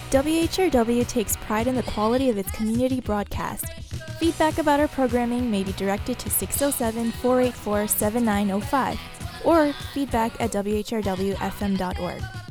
WHRW takes pride in the quality of its community broadcast. Feedback about our programming may be directed to 607-484-7905 or feedback@whrwfm.org.